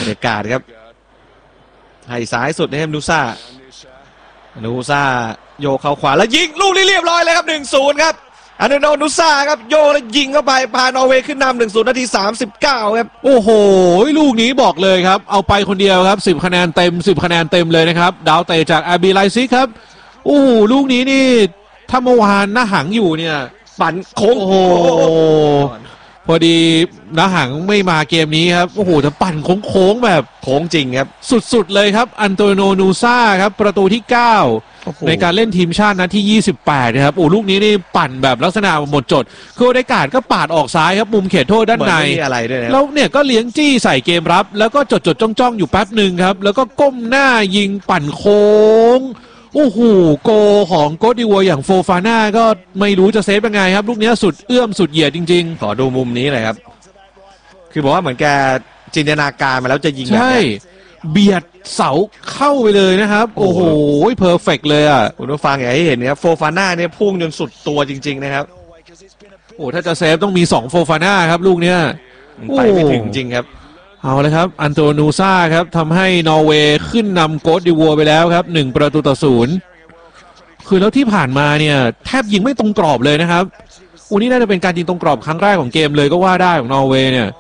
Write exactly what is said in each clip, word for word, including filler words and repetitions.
บรรยากาศครับให้ซ้ายสุดนะครับนูซ่านูซ่าโยกเข้าขวาแล้วยิงลูกนี้เรียบร้อยเลยครับ หนึ่งศูนย์ ครับอันเดโนนูซ่าครับโยกแล้วยิงเข้าไปพานอร์เวย์ขึ้นนำ หนึ่งศูนย์ นาทีสามสิบเก้าครับโอ้โหลูกนี้บอกเลยครับเอาไปคนเดียวครับสิบคะแนนเต็มสิบคะแนนเต็มเลยนะครับดาวเตะจากอาร์บีไลซิกครับโอ้โหลูกนี้นี่ถ้าเมื่อวานหน้าหังอยู่เนี่ยปั่นโค้งโอ้โหพอดีน้าหังไม่มาเกมนี้ครับโอ้โหแต่ปั่นโค้งๆแบบโค้งจริงครับสุดๆเลยครับอันโตนิโอนูซ่าครับประตูที่เก้าในการเล่นทีมชาตินัดที่ยี่สิบแปดนะครับโอ้ลูกนี้นี่ปั่นแบบลักษณะหมดจดคือโอเดการ์ดก็ปาดออกซ้ายครับมุมเขตโทษด้านในอะไรด้วยนะแล้วเนี่ยก็เลี้ยงจี้ใส่เกมรับแล้วก็จดจดจ้องจ้องอยู่แป๊บหนึ่งครับแล้วก็ก้มหน้ายิงปั่นโค้งโอ้โหโกของโกดิวัวอย่างโฟฟาน่าก็ไม่รู้จะเซฟยังไงครับลูกนี้สุดเอื้อมสุดเหยียดจริงๆขอดูมุมนี้หน่อยครับคือบอกว่าเหมือนแกจินตนาการมาแล้วจะยิงแบบนี้เบียดเสาเข้าไปเลยนะครับโอ้โหเพอร์เฟกต์เลยอ่ะคุณผู้ฟังอยากให้เห็นนะครับโฟฟาน่าเนี่ยพุ่งจนสุดตัวจริงๆนะครับโอ้ถ้าจะเซฟต้องมีสองโฟฟาน่าครับลูกเนี้ยไปไม่ถึงจริงครับเอาเลยครับอันโตนูซ่าครับทำให้นอร์เวย์ขึ้นนำโกดดิวัวไปแล้วครับหนึ่งประตูต่อศูนย์คือแล้วที่ผ่านมาเนี่ยแทบยิงไม่ตรงกรอบเลยนะครับอูนี่น่าจะเป็นการยิงตรงกรอบครั้งแรกของเกมเลยก็ว่าได้ของนอร์เวย์เนี่ย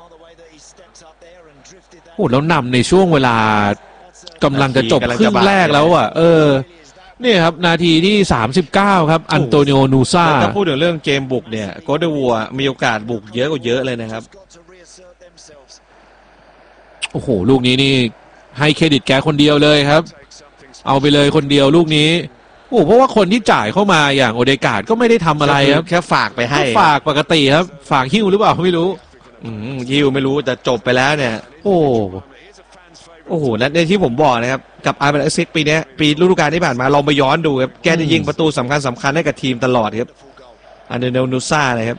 โอ้แล้วนำในช่วงเวลากำลังจะจบครึ่งแรกแล้วอ่ะเออนี่ครับนาทีที่สามสิบเก้าครับอันโตนิโอนูซ่าถ้าพูดถึงเรื่องเกมบุกเนี่ยโกดดิวัวมีโอกาสบุกเยอะกว่าเยอะเลยนะครับโอ้โหลูกนี้นี่ให้เครดิตแกคนเดียวเลยครับเอาไปเลยคนเดียวลูกนี้โอ้เพราะว่าคนที่จ่ายเข้ามาอย่างโอเดการ์ดก็ไม่ได้ทำอะไรครับแค่ฝากไปให้ฝากปกติครับฝากหิ้วหรือเปล่าไม่รู้อืมหิ้วไม่รู้แต่จบไปแล้วเนี่ยโอ้โอ้โหและในที่ผมบอกนะครับกับอาร์เบลซิกปีนี้ปีฤดูกาลที่ผ่านมาลองไปย้อนดูครับแกจะยิงประตูสำคัญสำคัญให้กับทีมตลอดครับอันเดโนนูซ่าเลยครับ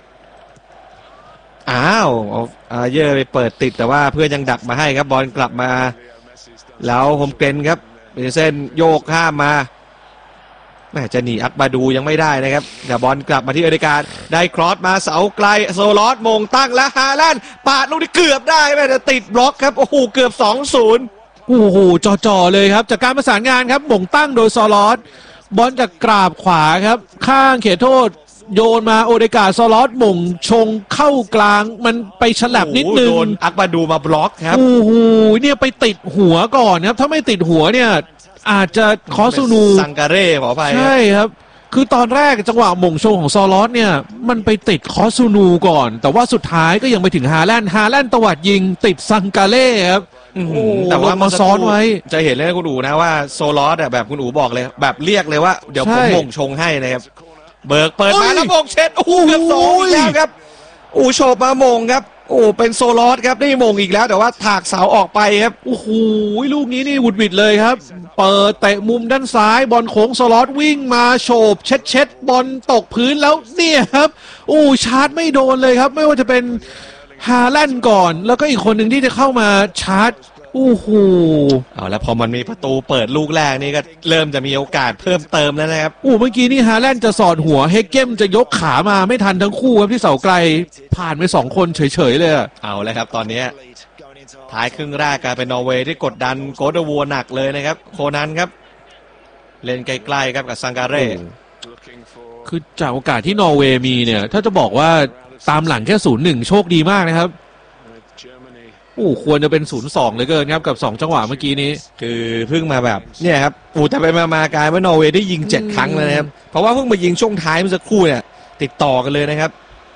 อ้าวอาเยอร์ไปเปิดติดแต่ว่าเพื่อนยังดักมาให้ครับบอลกลับมาแล้วโฮมเกรนครับเป็นเส้นโยกข้ามมาแม่จะหนีอักบาดูยังไม่ได้นะครับแต่บอลกลับมาที่อเดการ์ดได้ครอสมาเสาไกลโซลอสมงตั้งและฮาแลนด์ปาดลูกที่เกือบได้แม่แต่ติดบล็อกครับโอ้โหเกือบ สองศูนย์โอ้โหจ่อๆเลยครับจากการประสานงานครับมงตั้งโดยซอลอสบอลจากกราบขวาครับข้างเขตโทษโยนมาโอเดการ์ดซอลอสมงชงเข้ากลางมันไปฉลับนิดนึงโดนอักบาดูมาบล็อกครับโอ้โหเนี่ยไปติดหัวก่อนครับถ้าไม่ติดหัวเนี่ยอาจจะคอสูนูซังการ่ขอไปใช่ครับคือตอนแรกจังหวะมงชงของซอลอสเนี่ยมันไปติดคอสูนูก่อนแต่ว่าสุดท้ายก็ยังไปถึงฮาแลนด์ฮาแลนด์ตวัดยิงติดซังการ่ครับแต่ว่ามาซ้อนไว้จะเห็นเลยคุณอู๋นะว่าโซลอสแบบคุณอู๋บอกเลยแบบเรียกเลยว่าเดี๋ยวผมมงชงให้นะครับเบิกเปิดมาแล้วมงเช็ดโอ้โหเกือบสองอีกแล้วครับอู๋โฉบมามงครับโอ้เป็นโซลอสครับนี่มงอีกแล้วแต่ว่าถากเสาออกไปครับโอ้โหลูกนี้นี่วุดวิดเลยครับเปิดเตะมุมด้านซ้ายบอลโค้งโซลอสวิ่งมาโฉบเช็ดเช็ดบอลตกพื้นแล้วเนี่ยครับโอ้ชาร์จไม่โดนเลยครับไม่ว่าจะเป็นฮาแลนด์ก่อนแล้วก็อีกคนหนึ่งที่จะเข้ามาชาร์จโอ้โหเอาแล้วพอมันมีประตูเปิดลูกแรกนี่ก็เริ่มจะมีโอกาสเพิ่มเติมแล้วนะครับโอ้เมื่อกี้นี่ฮาแลนด์จะสอดหัวเฮกเกมจะยกขามาไม่ทันทั้งคู่ครับที่เสาไกลผ่านไปสองคนเฉยๆเลยเอาเลยครับตอนนี้ท้ายครึ่งแรกกลายเป็นนอร์เวย์ที่กดดันโกดวัวหนักเลยนะครับโคนันครับเล่นใกล้ๆครับกับซังการ่คือจากโอกาสที่นอร์เวย์มีเนี่ยถ้าจะบอกว่าตามหลังแค่ ศูนย์หนึ่ง โชคดีมากนะครับโอ้ควรจะเป็น ศูนย์สอง เลยเกินครับกับสองจังหวะเมื่อกี้นี้คือเพิ่งมาแบบเนี่ยครับโอ้แต่ไปมามากลายว่านอร์เวย์ได้ยิงเจ็ดครั้งเลยนะครับเพราะว่าเพิ่งมายิงช่วงท้ายเมื่อสักครู่เนี่ยติดต่อกันเลยนะครับ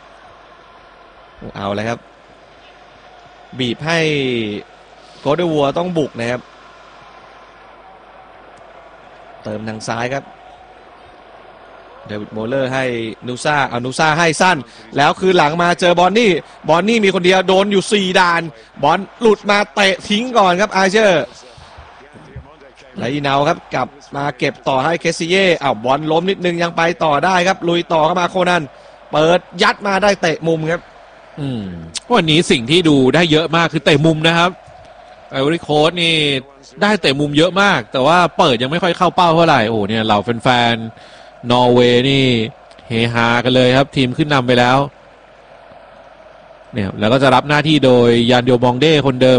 เอาเลยครับบีบให้โกดวัวต้องบุกนะครับเติมทางซ้ายครับเดวิดโมเลอร์ให้นูซ่าเอานูซ่าให้สั้นแล้วคือหลังมาเจอบอนนี่บอนนี่มีคนเดียวโดนอยู่สี่ด่านบอลหลุดมาเตะทิ้งก่อนครับอาเชอร์ไลนาครับกลับมาเก็บต่อให้เคซิเย่อ้าวบอลล้มนิดนึงยังไปต่อได้ครับลุยต่อเข้ามาโคนันเปิดยัดมาได้เตะมุมครับอืมวันนี้สิ่งที่ดูได้เยอะมากคือเตะมุมนะครับไอวอรี่โค้ชนี่ได้เตะมุมเยอะมากแต่ว่าเปิดยังไม่ค่อยเข้าเป้าเท่าไหร่โอ้เนี่ยเราแฟนๆนอร์เวย์นี่เฮฮากันเลยครับทีมขึ้นนำไปแล้วเนี่ยแล้วก็จะรับหน้าที่โดยยานโยบองเด้คนเดิม